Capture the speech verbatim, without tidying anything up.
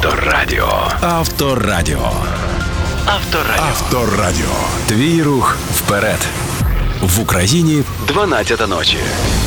Авторадіо. Авторадіо. Авторадіо. Авторадіо. Твій рух вперед. В Україні дванадцята ночі.